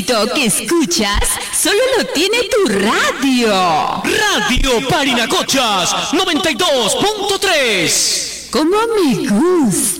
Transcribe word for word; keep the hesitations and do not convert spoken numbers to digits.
éxito que escuchas solo lo tiene tu radio. Radio Parinacochas noventa y dos punto tres. Como me gusta.